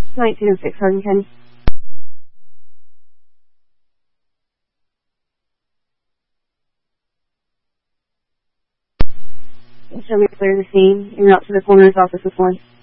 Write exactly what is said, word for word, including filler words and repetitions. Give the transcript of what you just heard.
nineteen oh six, Hardin County. Show me clear the scene. En route to the coroner's office with one.